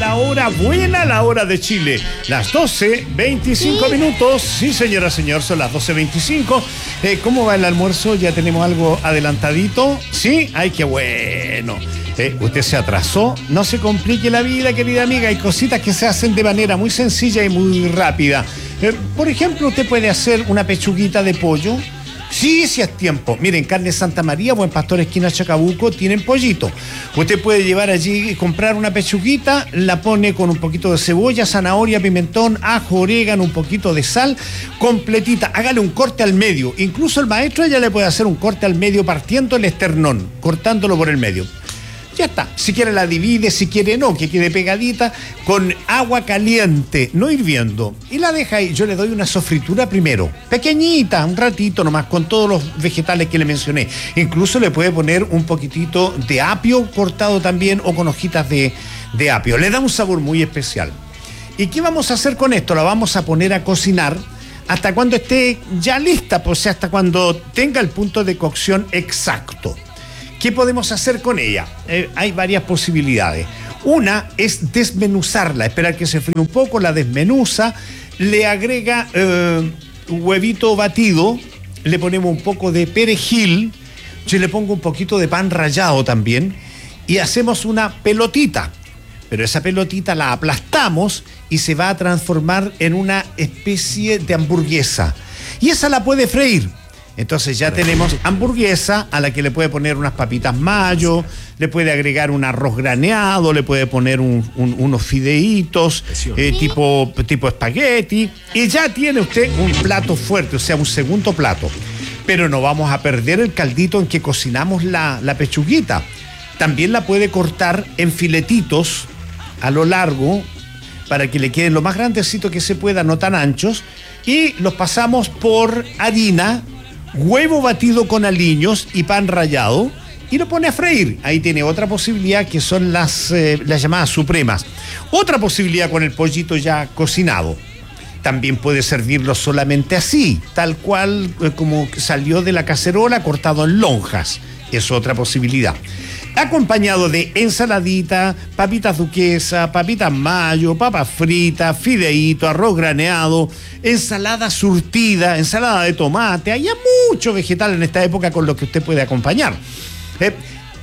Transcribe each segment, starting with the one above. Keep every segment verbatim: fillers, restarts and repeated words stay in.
la hora buena, la hora de Chile. Las doce veinticinco ¿Sí? minutos. Sí, señora, señor, son las doce veinticinco. Eh, ¿Cómo va el almuerzo? ¿Ya tenemos algo adelantadito? ¿Sí? Ay, qué bueno. Eh, ¿Usted se atrasó? No se complique la vida, querida amiga. Hay cositas que se hacen de manera muy sencilla y muy rápida. Eh, por ejemplo, usted puede hacer una pechuguita de pollo. Sí, sí es tiempo. Miren, Carne Santa María, Buen Pastor, esquina Chacabuco, tienen pollito. Usted puede llevar allí y comprar una pechuguita, la pone con un poquito de cebolla, zanahoria, pimentón, ajo, orégano, un poquito de sal, completita. Hágale un corte al medio. Incluso el maestro ya le puede hacer un corte al medio partiendo el esternón, cortándolo por el medio. Ya está. Si quiere la divide, si quiere no, que quede pegadita con agua caliente, no hirviendo. Y la deja ahí. Yo le doy una sofritura primero, pequeñita, un ratito nomás, con todos los vegetales que le mencioné. Incluso le puede poner un poquitito de apio cortado también o con hojitas de, de apio. Le da un sabor muy especial. ¿Y qué vamos a hacer con esto? La vamos a poner a cocinar hasta cuando esté ya lista, pues hasta cuando tenga el punto de cocción exacto. ¿Qué podemos hacer con ella? Eh, hay varias posibilidades. Una es desmenuzarla, esperar que se fríe un poco, la desmenuza, le agrega eh, un huevito batido, le ponemos un poco de perejil, yo le pongo un poquito de pan rallado también y hacemos una pelotita. Pero esa pelotita la aplastamos y se va a transformar en una especie de hamburguesa. Y esa la puede freír. Entonces ya tenemos hamburguesa a la que le puede poner unas papitas mayo, le puede agregar un arroz graneado, le puede poner un, un, unos fideitos eh, tipo, tipo espagueti y ya tiene usted un plato fuerte, o sea, un segundo plato. Pero no vamos a perder el caldito en que cocinamos la, la pechuguita. También la puede cortar en filetitos a lo largo para que le queden lo más grandecito que se pueda, no tan anchos, y los pasamos por harina, huevo batido con aliños y pan rallado y lo pone a freír. Ahí tiene otra posibilidad que son las, eh, las llamadas supremas. Otra posibilidad con el pollito ya cocinado. También puede servirlo solamente así, tal cual eh, como salió de la cacerola, cortado en lonjas. Es otra posibilidad. Acompañado de ensaladita, papitas duquesa, papitas mayo, papas fritas, fideíto, arroz graneado, ensalada surtida, ensalada de tomate. Hay mucho vegetal en esta época con lo que usted puede acompañar. Eh,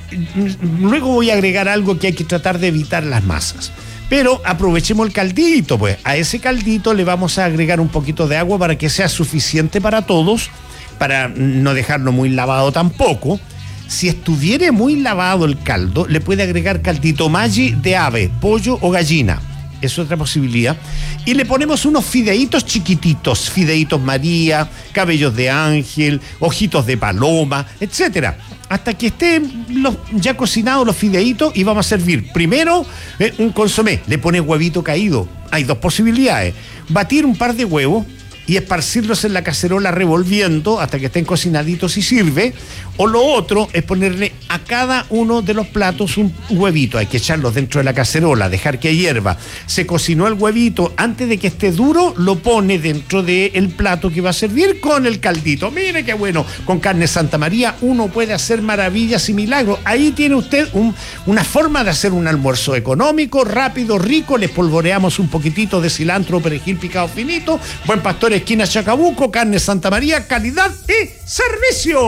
luego voy a agregar algo que hay que tratar de evitar las masas. Pero aprovechemos el caldito, pues. A ese caldito le vamos a agregar un poquito de agua para que sea suficiente para todos, para no dejarlo muy lavado tampoco. Si estuviera muy lavado el caldo, le puede agregar caldito Maggi de ave, pollo o gallina. Es otra posibilidad. Y le ponemos unos fideitos chiquititos, fideitos María, cabellos de ángel, ojitos de paloma, etcétera. Hasta que estén los, ya cocinados los fideitos y vamos a servir primero eh, un consomé. Le pone huevito caído. Hay dos posibilidades. Batir un par de huevos y esparcirlos en la cacerola revolviendo hasta que estén cocinaditos y sirve. O lo otro es ponerle a cada uno de los platos un huevito. Hay que echarlos dentro de la cacerola, dejar que hierva. Se cocinó el huevito, antes de que esté duro, lo pone dentro del plato que va a servir con el caldito. Mire qué bueno, con Carne Santa María uno puede hacer maravillas y milagros. Ahí tiene usted un, una forma de hacer un almuerzo económico, rápido, rico. Le espolvoreamos un poquitito de cilantro, perejil picado finito. Buen Pastor, esquina Chacabuco, Carne Santa María, calidad y servicio.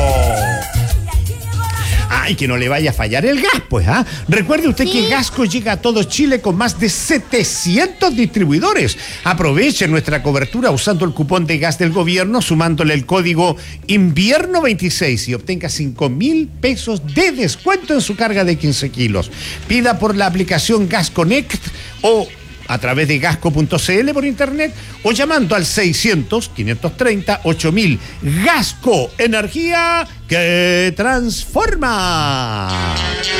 Ay, que no le vaya a fallar el gas, pues, ¿ah? ¿eh? Recuerde usted ¿Sí? que Gasco llega a todo Chile con más de setecientos distribuidores. Aproveche nuestra cobertura usando el cupón de gas del gobierno, sumándole el código invierno veintiséis y obtenga cinco mil pesos de descuento en su carga de quince kilos. Pida por la aplicación Gas Connect o a través de gasco punto c l por internet o llamando al seiscientos, quinientos treinta, ocho mil. Gasco, energía que transforma.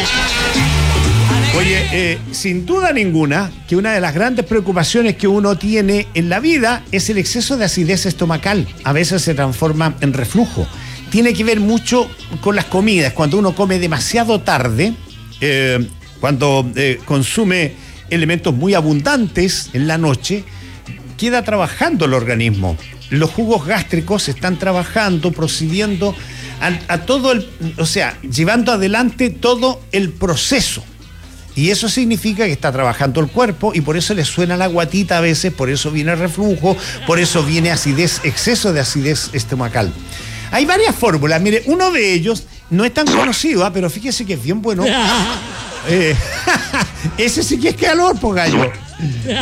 Oye, eh, sin duda ninguna que una de las grandes preocupaciones que uno tiene en la vida es el exceso de acidez estomacal. A veces se transforma en reflujo. Tiene que ver mucho con las comidas. Cuando uno come demasiado tarde, eh, cuando eh, consume elementos muy abundantes en la noche, queda trabajando el organismo. Los jugos gástricos están trabajando, procediendo a, a todo el, o sea, llevando adelante todo el proceso. Y eso significa que está trabajando el cuerpo y por eso le suena la guatita a veces, por eso viene el reflujo, por eso viene acidez, exceso de acidez estomacal. Hay varias fórmulas. Mire, uno de ellos no es tan conocido, ¿eh? Pero fíjese que es bien bueno. Eh, ese sí que es calor, po gallo. Eh,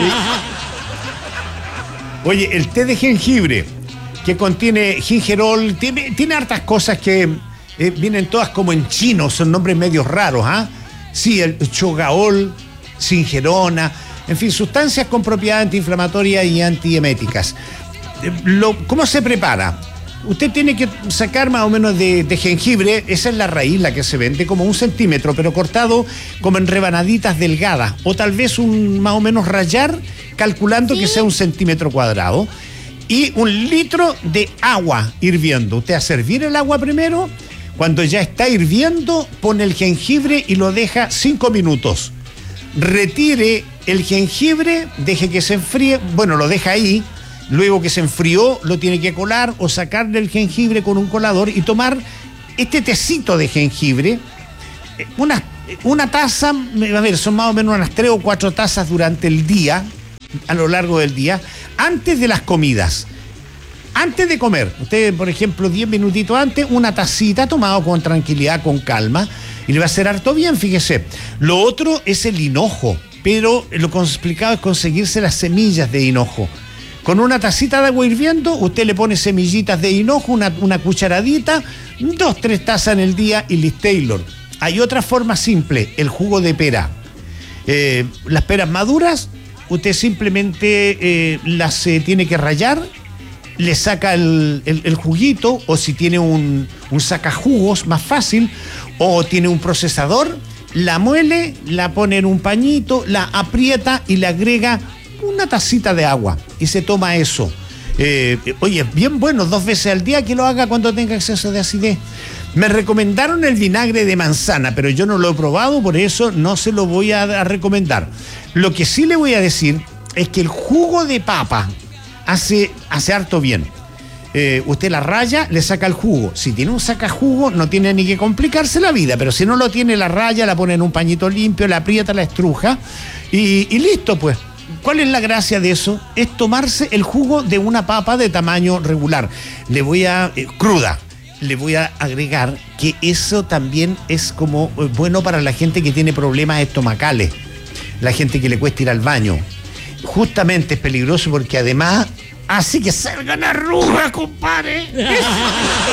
oye, el té de jengibre, que contiene gingerol, tiene, tiene hartas cosas que eh, vienen todas como en chino, son nombres medio raros, ¿ah? ¿eh? Sí, el chogaol, singerona, en fin, sustancias con propiedades antiinflamatorias y antieméticas. Lo, ¿Cómo se prepara? Usted tiene que sacar más o menos de, de jengibre, esa es la raíz, la que se vende, como un centímetro, pero cortado como en rebanaditas delgadas, o tal vez un más o menos rallar, calculando ¿sí? que sea un centímetro cuadrado, y un litro de agua hirviendo. Usted hace hervir el agua primero. Cuando ya está hirviendo, pone el jengibre y lo deja cinco minutos. Retire el jengibre, deje que se enfríe, bueno, lo deja ahí, luego que se enfrió, lo tiene que colar o sacarle el jengibre con un colador y tomar este tecito de jengibre, una, una taza, a ver, son más o menos unas tres o cuatro tazas durante el día, a lo largo del día, antes de las comidas. Antes de comer, usted, por ejemplo, diez minutitos antes, una tacita tomado con tranquilidad, con calma, y le va a hacer harto bien, fíjese. Lo otro es el hinojo, pero lo complicado es conseguirse las semillas de hinojo. Con una tacita de agua hirviendo, usted le pone semillitas de hinojo, una, una cucharadita, dos, tres tazas en el día y Liz Taylor. Hay otra forma simple, el jugo de pera. Eh, las peras maduras, usted simplemente eh, las eh, tiene que rallar, le saca el, el, el juguito, o si tiene un, un sacajugos más fácil, o tiene un procesador, la muele, la pone en un pañito, la aprieta y le agrega una tacita de agua y se toma eso. Eh, oye, bien bueno, dos veces al día, que lo haga cuando tenga exceso de acidez. Me recomendaron el vinagre de manzana, pero yo no lo he probado, por eso no se lo voy a, a recomendar. Lo que sí le voy a decir es que el jugo de papa hace, hace harto bien. Eh, usted la raya, le saca el jugo. Si tiene un sacajugo, no tiene ni que complicarse la vida, pero si no lo tiene, la raya, la pone en un pañito limpio, la aprieta, la estruja y, y listo, pues. ¿Cuál es la gracia de eso? Es tomarse el jugo de una papa de tamaño regular. Le voy a... Eh, cruda. Le voy a agregar que eso también es como eh, bueno para la gente que tiene problemas estomacales, la gente que le cuesta ir al baño. Justamente es peligroso porque además hace que salgan arrugas, compadre.